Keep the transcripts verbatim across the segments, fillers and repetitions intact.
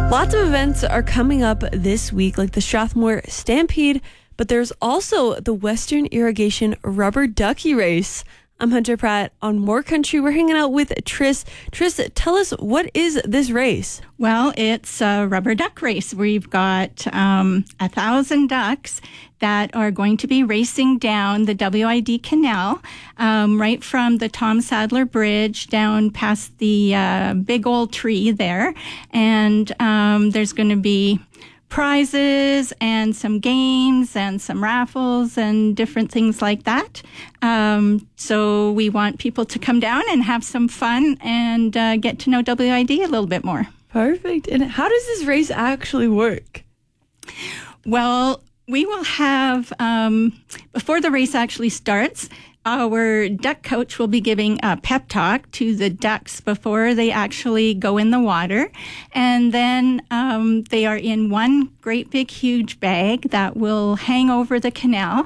Lots of events are coming up this week, like the Strathmore Stampede, but there's also the Western Irrigation Rubber Ducky Race. I'm Hunter Pratt. On More Country, we're hanging out with Tris. Tris, tell us, what is this race? Well, it's a rubber duck race. We've got um, a thousand ducks that are going to be racing down the W I D Canal, um, right from the Tom Sadler Bridge down past the uh, big old tree there. And um, there's going to be prizes and some games and some raffles and different things like that. Um, so we want people to come down and have some fun and uh, get to know W I D a little bit more. Perfect. And how does this race actually work? Well, we will have, um, before the race actually starts, our duck coach will be giving a pep talk to the ducks before they actually go in the water. And then um, they are in one great big huge bag that will hang over the canal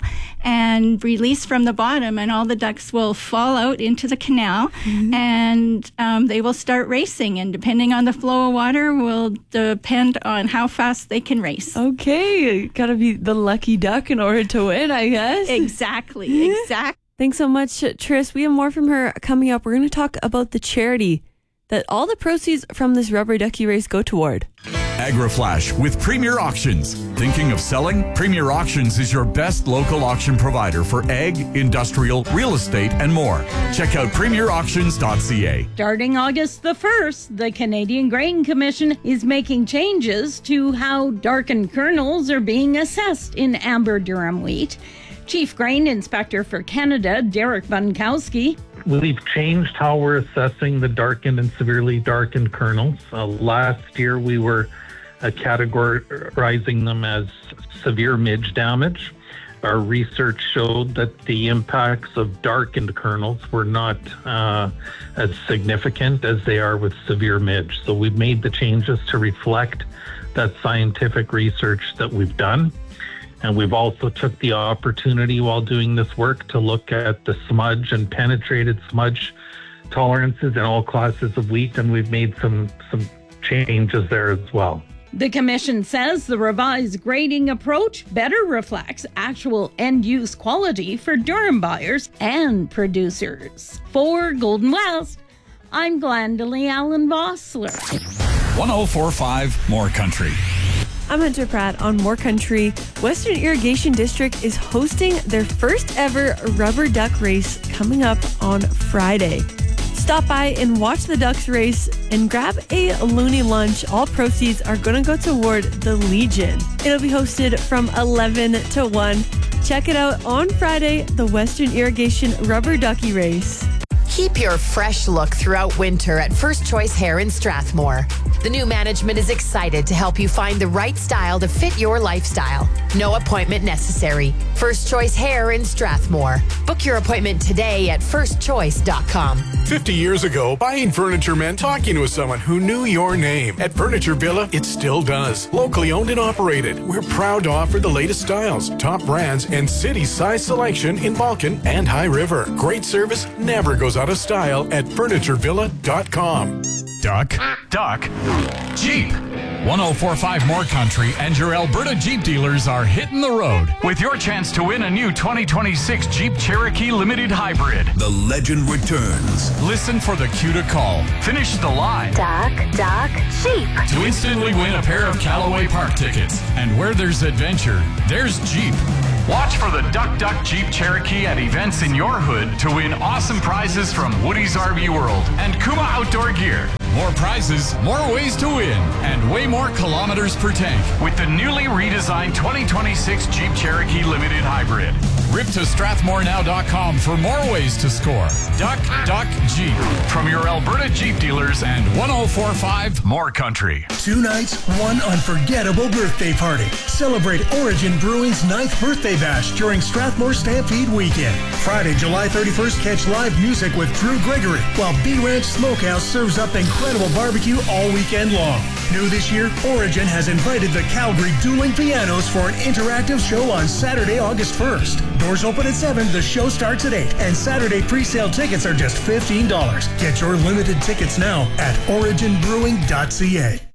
and release from the bottom, and all the ducks will fall out into the canal. Mm-hmm. And um, they will start racing, and depending on the flow of water will depend on how fast they can race. Okay, gotta be the lucky duck in order to win, I guess. Exactly, exactly. Thanks so much, Tris. We have more from her coming up. We're going to talk about the charity that all the proceeds from this rubber ducky race go toward. AgriFlash with Premier Auctions. Thinking of selling? Premier Auctions is your best local auction provider for ag, industrial, real estate, and more. Check out premier auctions dot c a. Starting August the first, the Canadian Grain Commission is making changes to how darkened kernels are being assessed in amber durum wheat. Chief Grain Inspector for Canada, Derek Bunkowski. We've changed how we're assessing the darkened and severely darkened kernels. Uh, last year, we were uh, categorizing them as severe midge damage. Our research showed that the impacts of darkened kernels were not uh, as significant as they are with severe midge. So we've made the changes to reflect that scientific research that we've done. And we've also took the opportunity while doing this work to look at the smudge and penetrated smudge tolerances in all classes of wheat, and we've made some, some changes there as well. The Commission says the revised grading approach better reflects actual end-use quality for durum buyers and producers. For Golden West, I'm Glendalee Allen Vossler. one oh four point five More Country. I'm Hunter Pratt. On More Country, Western Irrigation District is hosting their first ever rubber duck race coming up on Friday. Stop by and watch the ducks race and grab a loony lunch. All proceeds are going to go toward the Legion. It'll be hosted from eleven to one. Check it out on Friday, the Western Irrigation Rubber Ducky Race. Keep your fresh look throughout winter at First Choice Hair in Strathmore. The new management is excited to help you find the right style to fit your lifestyle. No appointment necessary. First Choice Hair in Strathmore. Book your appointment today at first choice dot com. fifty years ago, buying furniture meant talking to someone who knew your name. At Furniture Villa, it still does. Locally owned and operated, we're proud to offer the latest styles, top brands, and city-size selection in Balkan and High River. Great service never goes out of style at furniture villa dot com. Duck, duck, Jeep. one oh four point five More Country and your Alberta Jeep dealers are hitting the road with your chance to win a new twenty twenty-six Jeep Cherokee Limited Hybrid. The legend returns. Listen for the cue to call. Finish the line. Duck, duck, Jeep. To instantly win a pair of Callaway Park tickets. And where there's adventure, there's Jeep. Watch for the Duck Duck Jeep Cherokee at events in your hood to win awesome prizes from Woody's R V World and Kuma Outdoor Gear. More prizes, more ways to win, and way more kilometers per tank with the newly redesigned twenty twenty-six Jeep Cherokee Limited Hybrid. Rip to strathmore now dot com for more ways to score. Duck, Duck, Jeep. From your Alberta Jeep dealers and one oh four point five More Country. Two nights, one unforgettable birthday party. Celebrate Origin Brewing's ninth birthday bash during Strathmore Stampede weekend. Friday, July thirty-first, catch live music with Drew Gregory, while B Ranch Smokehouse serves up incredible barbecue all weekend long. New this year, Origin has invited the Calgary Dueling Pianos for an interactive show on Saturday, August first. Doors open at seven, the show starts at eight, and Saturday pre-sale tickets are just fifteen dollars. Get your limited tickets now at origin brewing dot c a.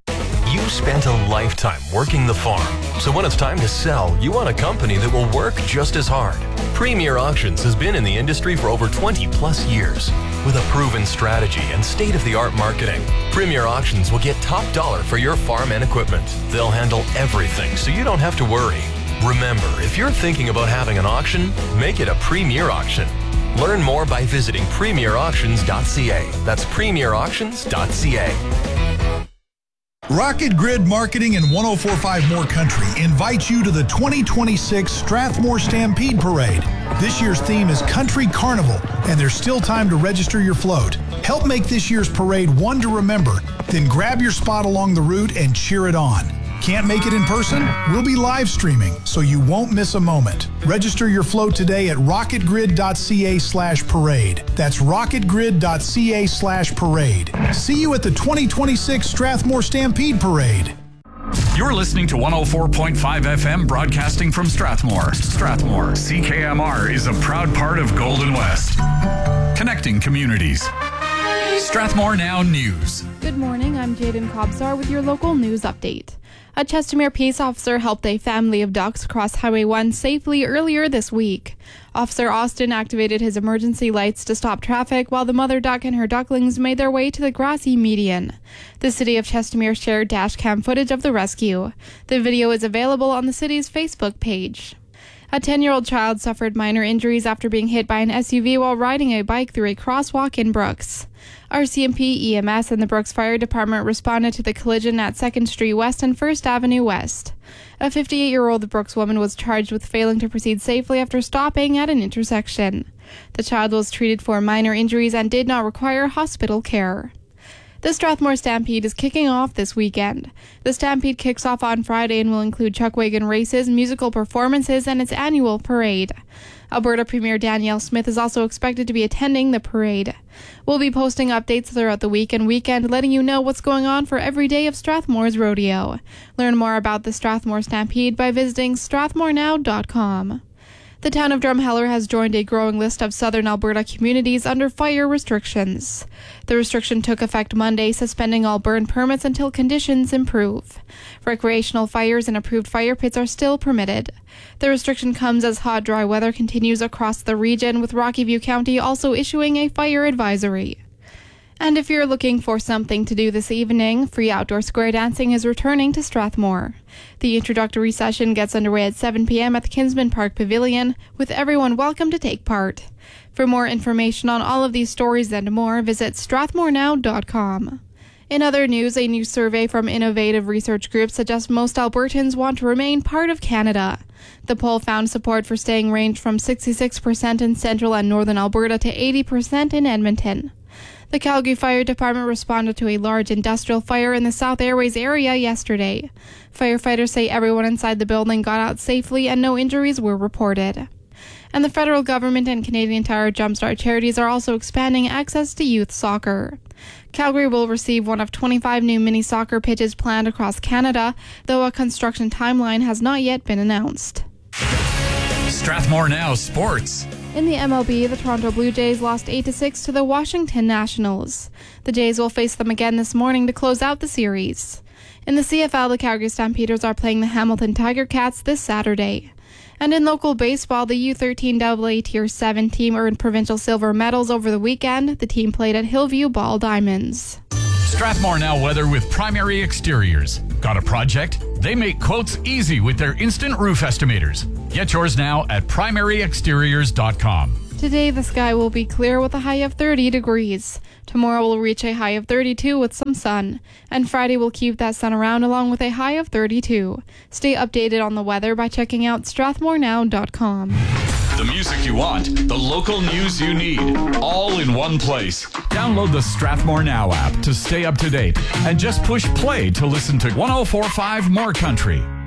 You spent a lifetime working the farm, so when it's time to sell, you want a company that will work just as hard. Premier Auctions has been in the industry for over twenty plus years. With a proven strategy and state-of-the-art marketing, Premier Auctions will get top dollar for your farm and equipment. They'll handle everything so you don't have to worry. Remember, if you're thinking about having an auction, make it a Premier Auction. Learn more by visiting premier auctions dot c a. That's premier auctions dot c a. Rocket Grid Marketing and one oh four point five More Country invite you to the twenty twenty-six Strathmore Stampede Parade. This year's theme is Country Carnival, and there's still time to register your float. Help make this year's parade one to remember, then grab your spot along the route and cheer it on. Can't make it in person? We'll be live streaming, so you won't miss a moment. Register your float today at rocketgrid dot c a slash parade. That's rocketgrid dot c a slash parade. See you at the twenty twenty-six Strathmore Stampede Parade. You're listening to one oh four point five F M, broadcasting from Strathmore. Strathmore, C K M R is a proud part of Golden West. Connecting communities. Strathmore Now News. Good morning, I'm Jaden Kobsar with your local news update. A Chestermere peace officer helped a family of ducks cross Highway one safely earlier this week. Officer Austin activated his emergency lights to stop traffic while the mother duck and her ducklings made their way to the grassy median. The city of Chestermere shared dashcam footage of the rescue. The video is available on the city's Facebook page. A ten-year-old child suffered minor injuries after being hit by an S U V while riding a bike through a crosswalk in Brooks. R C M P, E M S, and the Brooks Fire Department responded to the collision at second Street West and first Avenue West. A fifty-eight-year-old Brooks woman was charged with failing to proceed safely after stopping at an intersection. The child was treated for minor injuries and did not require hospital care. The Strathmore Stampede is kicking off this weekend. The Stampede kicks off on Friday and will include chuckwagon races, musical performances, and its annual parade. Alberta Premier Danielle Smith is also expected to be attending the parade. We'll be posting updates throughout the week and weekend, letting you know what's going on for every day of Strathmore's rodeo. Learn more about the Strathmore Stampede by visiting strathmore now dot com. The town of Drumheller has joined a growing list of southern Alberta communities under fire restrictions. The restriction took effect Monday, suspending all burn permits until conditions improve. Recreational fires and approved fire pits are still permitted. The restriction comes as hot, dry weather continues across the region, with Rocky View County also issuing a fire advisory. And if you're looking for something to do this evening, free outdoor square dancing is returning to Strathmore. The introductory session gets underway at seven p.m. at the Kinsman Park Pavilion, with everyone welcome to take part. For more information on all of these stories and more, visit strathmore now dot com. In other news, a new survey from Innovative Research Group suggests most Albertans want to remain part of Canada. The poll found support for staying ranged from sixty-six percent in central and northern Alberta to eighty percent in Edmonton. The Calgary Fire Department responded to a large industrial fire in the South Airways area yesterday. Firefighters say everyone inside the building got out safely and no injuries were reported. And the federal government and Canadian Tire Jumpstart charities are also expanding access to youth soccer. Calgary will receive one of twenty-five new mini soccer pitches planned across Canada, though a construction timeline has not yet been announced. Strathmore Now Sports. In the M L B, the Toronto Blue Jays lost eight to six to the Washington Nationals. The Jays will face them again this morning to close out the series. In the C F L, the Calgary Stampeders are playing the Hamilton Tiger Cats this Saturday. And in local baseball, the U thirteen double A Tier seven team earned provincial silver medals over the weekend. The team played at Hillview Ball Diamonds. Strathmore Now weather with Primary Exteriors. Got a project? They make quotes easy with their instant roof estimators. Get yours now at primary exteriors dot com. Today, the sky will be clear with a high of thirty degrees. Tomorrow will reach a high of thirty-two with some sun. And Friday will keep that sun around along with a high of thirty-two. Stay updated on the weather by checking out strathmore now dot com. The music you want, the local news you need, all in one place. Download the Strathmore Now app to stay up to date and just push play to listen to one oh four point five More Country.